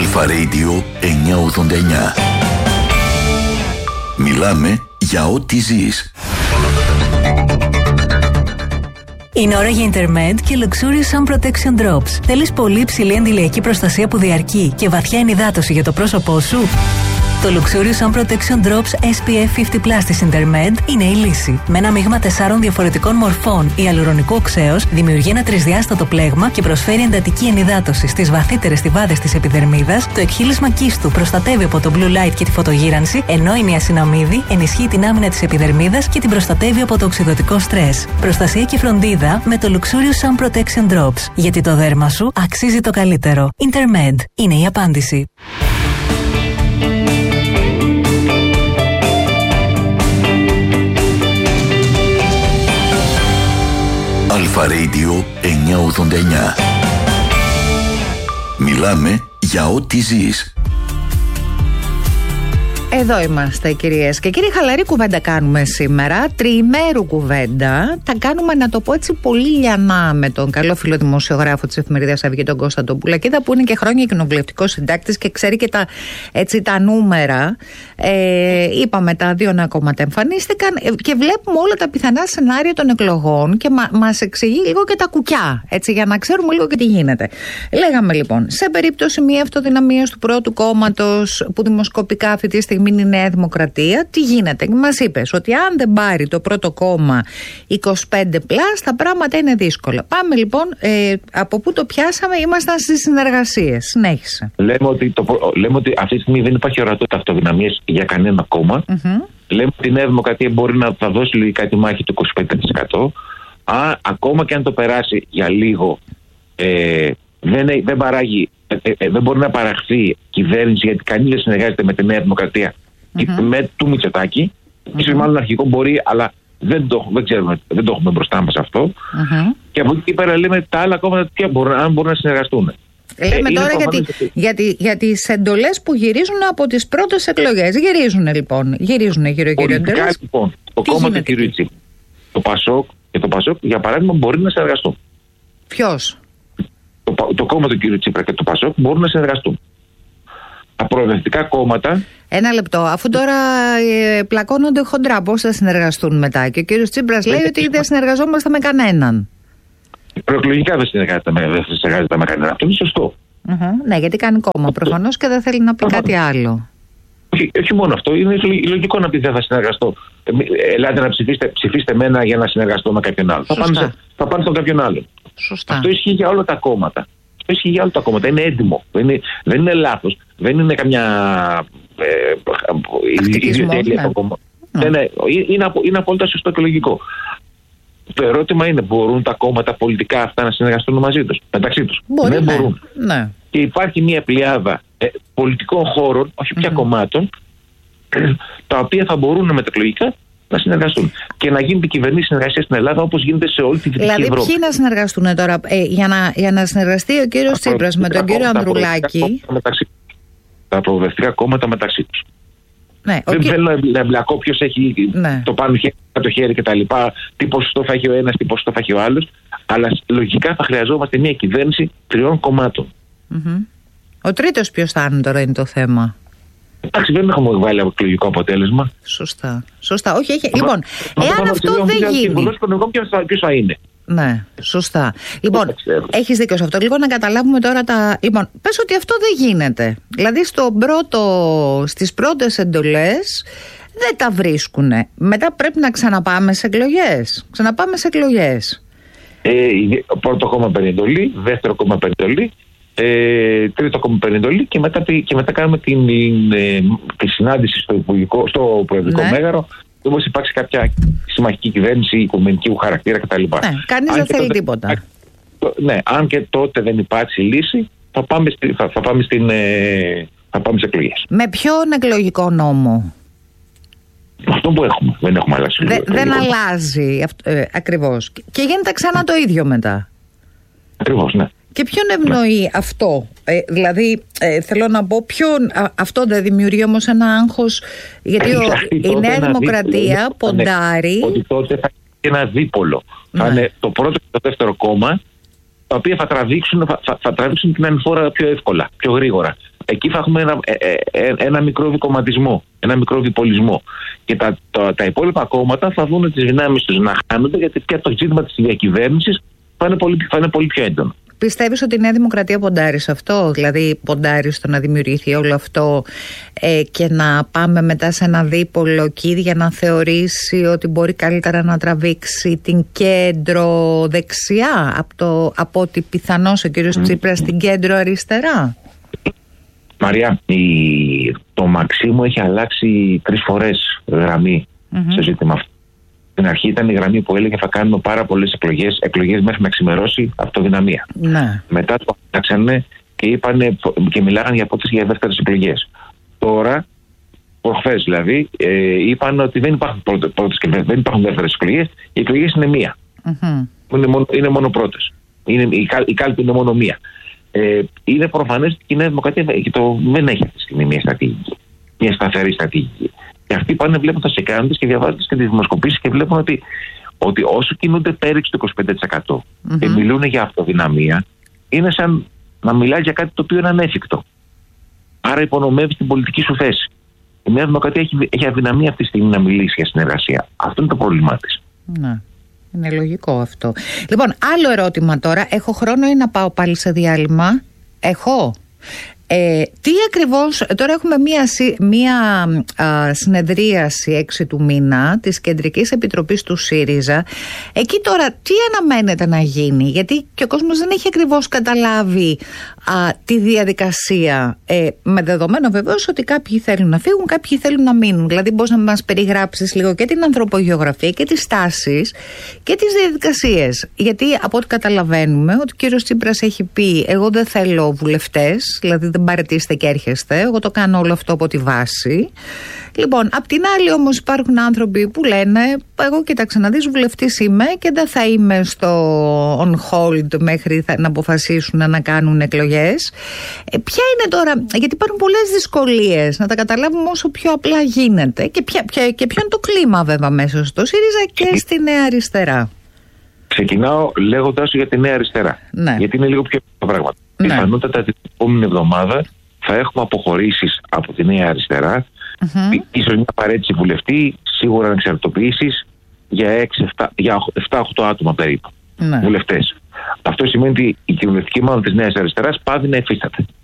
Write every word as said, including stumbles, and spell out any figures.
Αλφα Radio εννιακόσια ογδόντα εννιά. Μιλάμε για ό,τι ζεις. Είναι ώρα για Intermed και Luxurious Sun Protection Drops. Θέλεις πολύ υψηλή αντιλιακή προστασία που διαρκεί και βαθιά ενυδάτωση για το πρόσωπό σου? Το Luxurious Sun Protection Drops ες πι εφ πενήντα πλας της Intermed είναι η λύση. Με ένα μείγμα τεσσάρων διαφορετικών μορφών ιαλουρονικού οξέως δημιουργεί ένα τρισδιάστατο πλέγμα και προσφέρει εντατική ενυδάτωση στις βαθύτερες στιβάδες της επιδερμίδας. Το εκχύλισμα κίστου προστατεύει από το blue light και τη φωτογύρανση, ενώ η νιασιναμίδη ενισχύει την άμυνα της επιδερμίδας και την προστατεύει από το οξυδωτικό στρες. Προστασία και φροντίδα με το Luxurious Sun Protection Drops. Γιατί το δέρμα σου αξίζει το καλύτερο. Intermed είναι η απάντηση. Αλφα Radio εννιακόσια ογδόντα εννιά. Μιλάμε για ό,τι ζεις. Εδώ είμαστε, κυρίες και κύριοι. Χαλαρή κουβέντα κάνουμε σήμερα. Τριημέρου κουβέντα. Τα κάνουμε, να το πω έτσι, πολύ λιανά, με τον καλό φίλο δημοσιογράφο της Εφημερίδας Αυγή, τον Κώστα τον Πουλακίδα, που είναι και χρόνια κοινοβουλευτικός συντάκτης και ξέρει και τα, έτσι, τα νούμερα. Ε, είπαμε, τα δύο νέα κόμματα εμφανίστηκαν και βλέπουμε όλα τα πιθανά σενάρια των εκλογών και μα, μας εξηγεί λίγο και τα κουκιά, έτσι, για να ξέρουμε λίγο και τι γίνεται. Λέγαμε λοιπόν, σε περίπτωση μια αυτοδυναμίας του πρώτου κόμματος, που δημοσκοπικά αυτή τη στιγμή είναι η Νέα Δημοκρατία, τι γίνεται? Μας είπες ότι αν δεν πάρει το πρώτο κόμμα είκοσι πέντε πλας, τα πράγματα είναι δύσκολα. Πάμε λοιπόν, ε, από πού το πιάσαμε? Ήμασταν στις συνεργασίες. Συνέχισε. Λέμε ότι, το, λέμε ότι αυτή τη στιγμή δεν υπάρχει ορατότητα αυτοδυναμίας για κανένα κόμμα. Mm-hmm. Λέμε ότι η Νέα Δημοκρατία μπορεί να θα δώσει λογικά τη μάχη του είκοσι πέντε τοις εκατό. Α, ακόμα και αν το περάσει για λίγο, ε, δεν, δεν παράγει. Ε, ε, δεν μπορεί να παραχθεί κυβέρνηση, γιατί κανείς δεν συνεργάζεται με τη Νέα Δημοκρατία mm-hmm. και με του Μητσοτάκη. Mm-hmm. Ίσως μάλλον αρχικό μπορεί, αλλά δεν το, δεν ξέρουμε, δεν το έχουμε μπροστά μας αυτό. Mm-hmm. Και από εκεί πέρα λέμε τα άλλα κόμματα τι μπορούν, αν μπορούν να συνεργαστούν. Λέμε ε, τώρα για, τη, για, τη, για τις εντολές που γυρίζουν από τις πρώτες εκλογές. Γυρίζουν λοιπόν, γυρίζουν γύρω-γύρω εντολές. Λοιπόν, το κόμμα του κ. Τσίπρα, το Πασόκ και το Πασόκ, για παράδειγμα, μπορεί να συνεργαστούν. Ποιος? Το, το κόμμα του κ. Τσίπρα και το Πασόκ μπορούν να συνεργαστούν. Τα προοδευτικά κόμματα. Ένα λεπτό. Αφού τώρα ε, πλακώνονται χοντρά, πώς θα συνεργαστούν μετά? Και ο κ. Τσίπρας λέει ότι δεν συνεργαζόμαστε με κανέναν. Προεκλογικά δεν συνεργάζεται με, δεν συνεργάζεται με κανέναν. Αυτό είναι σωστό. Uh-huh. Ναι, γιατί κάνει κόμμα προφανώς και δεν θέλει να πει uh-huh. κάτι άλλο. Όχι, όχι μόνο αυτό. Είναι λογικό να πει δεν θα συνεργαστώ. Ελάτε να ψηφίσετε, ψηφίστε μένα για να συνεργαστώ με κάποιον άλλο. Θα πάνε, σε, θα πάνε στον κάποιον άλλο. Σωστά. Αυτό ισχύει για όλα τα κόμματα. Αυτό ισχύει για όλα τα κόμματα. Είναι έντιμο. Δεν είναι, δεν είναι λάθος. Δεν είναι καμιά ιδιωτέλεια από κόμμα. Ναι. Είναι, είναι, είναι απόλυτα σωστό και λογικό. Το ερώτημα είναι, μπορούν τα κόμματα πολιτικά αυτά να συνεργαστούν μαζί τους, μεταξύ τους? Δεν ναι. μπορούν. Ναι. Και υπάρχει μια πλειάδα ε, πολιτικών χώρων, όχι πια mm-hmm. κομμάτων, τα οποία θα μπορούν μετακλογικά να συνεργαστούν και να γίνεται κυβερνήσεις συνεργασία στην Ελλάδα, όπως γίνεται σε όλη τη Δυτική δηλαδή, Ευρώπη. Δηλαδή, ποιοι να συνεργαστούν τώρα, ε, για, να, για να συνεργαστεί ο κύριος Τσίπρας με τον κύριο Ανδρουλάκη? Τα προοδευτικά κόμματα μεταξύ τους. Ναι, δεν okay. θέλω να εμπλακώ ποιος έχει ναι. το πάνω χέρι, το χέρι κτλ. Τι ποσοστό θα έχει ο ένας, τι ποσοστό θα έχει ο άλλος. Αλλά λογικά θα χρειαζόμαστε μια κυβέρνηση τριών κομμάτων. Mm-hmm. Ο τρίτος ποιος θα είναι τώρα, είναι το θέμα? Εντάξει, δεν έχουμε βάλει εκλογικό αποτέλεσμα. Σωστά. Σωστά. Όχι, έχει. Λοιπόν, εάν αυτό δεν γίνει. Ποιος θα είναι? Ναι, σωστά. Λοιπόν, έχεις δίκιο σε αυτό. Λίγο να καταλάβουμε τώρα τα. Λοιπόν, πες ότι αυτό δεν γίνεται. Δηλαδή, στο πρώτο, στις πρώτες εντολές δεν τα βρίσκουνε. Μετά πρέπει να ξαναπάμε σε εκλογές. Ξαναπάμε σε εκλογές. Ε, πρώτο κόμμα παίρνει εντολή, δεύτερο κόμμα παίρνει εντολή, ε, τρίτο κόμμα παίρνει εντολή και μετά, και μετά κάνουμε την, την, τη συνάντηση στο, υπουργικό, στο Προεδρικό ναι. Μέγαρο. Όπως υπάρξει κάποια συμμαχική κυβέρνηση, οικουμενικού χαρακτήρα κτλ. Ναι, κανείς δεν θέλει τότε, τίποτα. Ναι, αν και τότε δεν υπάρξει λύση, θα πάμε, στη, θα, θα πάμε, στην, ε, θα πάμε σε εκλογές. Με ποιον εκλογικό νόμο? Αυτό που έχουμε. Δεν έχουμε αλλάξει. Δε, δεν αλλάζει ε, ακριβώς. Και γίνεται ξανά το ίδιο μετά. Ακριβώς, ναι. Και ποιον ευνοεί ναι. αυτό? Ε, δηλαδή, ε, θέλω να πω, ποιον, α, αυτό δεν δημιουργεί όμως ένα άγχος? Γιατί ο, η Νέα Δημοκρατία δίπολο, ποντάρει. Ότι τότε θα είναι ένα δίπολο. Ναι. Θα είναι το πρώτο και το δεύτερο κόμμα, τα οποία θα τραβήξουν, θα, θα, θα τραβήξουν την ανηφόρα πιο εύκολα, πιο γρήγορα. εκεί θα έχουμε ένα, ε, ε, ένα μικρό δικομματισμό, ένα μικρό διπολισμό. Και τα, τα, τα υπόλοιπα κόμματα θα δουν τις δυνάμεις τους να χάνονται, γιατί πια το ζήτημα της διακυβέρνησης θα είναι πολύ, θα είναι πολύ πιο έντονο. Πιστεύεις ότι η Νέα Δημοκρατία ποντάρει σε αυτό, δηλαδή ποντάρει στο να δημιουργηθεί όλο αυτό ε, και να πάμε μετά σε ένα δίπολο και ίδια να θεωρήσει ότι μπορεί καλύτερα να τραβήξει την κέντρο δεξιά από, το, από ότι πιθανώς ο κύριος mm. Τσίπρας στην κέντρο αριστερά? Μαρία, η, το Μαξίμου έχει αλλάξει τρεις φορές γραμμή mm-hmm. στο ζήτημα αυτό. Στην αρχή ήταν η γραμμή που έλεγε θα κάνουμε πάρα πολλές εκλογές, εκλογές μέχρι να ξημερώσει αυτοδυναμία. Ναι. Μετά το αλλάξανε και, είπανε, και μιλάγαν για πρώτες και για δεύτερες εκλογές. Τώρα, προχθές δηλαδή, ε, είπαν ότι δεν υπάρχουν πρώτες και δεν υπάρχουν δεύτερες εκλογές, οι εκλογές είναι μία. Mm-hmm. Είναι, μόνο, είναι μόνο πρώτες. Είναι, η, η κάλπη είναι μόνο μία. Ε, είναι προφανές ότι η Νέα Δημοκρατία το, δεν έχει αυτή τη στιγμή μια στρατηγική, μια σταθερή στρατηγική. Και αυτοί πάνε βλέποντας εκράνες και διαβάζοντας και τις δημοσκοπήσεις και βλέπουν ότι, ότι όσο κινούνται πέριξ το είκοσι πέντε τοις εκατό mm-hmm. και μιλούν για αυτοδυναμία, είναι σαν να μιλάει για κάτι το οποίο είναι ανέφικτο. Άρα υπονομεύει την πολιτική σου θέση. Η Νέα Δημοκρατία έχει, έχει αδυναμία αυτή τη στιγμή να μιλήσει για συνεργασία. Αυτό είναι το πρόβλημά της. Ναι. Είναι λογικό αυτό. Λοιπόν, άλλο ερώτημα τώρα. Έχω χρόνο ή να πάω πάλι σε διάλειμμα? Έχω. Ε, τι ακριβώς, τώρα έχουμε μία, μία α, συνεδρίαση έξι του μήνα της Κεντρικής Επιτροπής του ΣΥΡΙΖΑ. Εκεί τώρα τι αναμένεται να γίνει? Γιατί και ο κόσμος δεν έχει ακριβώς καταλάβει α, τη διαδικασία, ε, με δεδομένο βεβαίως ότι κάποιοι θέλουν να φύγουν, κάποιοι θέλουν να μείνουν. Δηλαδή μπορείς να μας περιγράψεις λίγο και την ανθρωπογεωγραφία και τις τάσεις και τις διαδικασίες? Γιατί από ό,τι καταλαβαίνουμε ότι ο κύριος Τσίπρας έχει πει εγώ δεν θέλω βουλευτές, δηλαδή δεν παραιτήστε και έρχεστε, εγώ το κάνω όλο αυτό από τη βάση. Λοιπόν, απ' την άλλη όμως υπάρχουν άνθρωποι που λένε εγώ κοίταξε να δεις, βουλευτής είμαι και δεν θα είμαι στο on hold μέχρι να αποφασίσουν να κάνουν εκλογές. Ε, ποια είναι τώρα, γιατί υπάρχουν πολλές δυσκολίες να τα καταλάβουμε όσο πιο απλά γίνεται, και, ποια, ποια, και ποιο είναι το κλίμα βέβαια μέσα στο ΣΥΡΙΖΑ και στη Νέα Αριστερά? Ξεκινάω λέγοντας για τη Νέα Αριστερά, ναι. γιατί είναι λίγο πιο το πράγμα. Ναι. Πιθανότατα την επόμενη εβδομάδα θα έχουμε αποχωρήσεις από τη Νέα Αριστερά, mm-hmm. ίσως μια παρέτηση βουλευτή, σίγουρα ανεξαρτητοποιήσεις για επτά οχτώ άτομα περίπου, ναι. βουλευτές. Αυτό σημαίνει ότι η κοινοβουλευτική ομάδα της Νέας Αριστεράς πάβει να υφίσταται.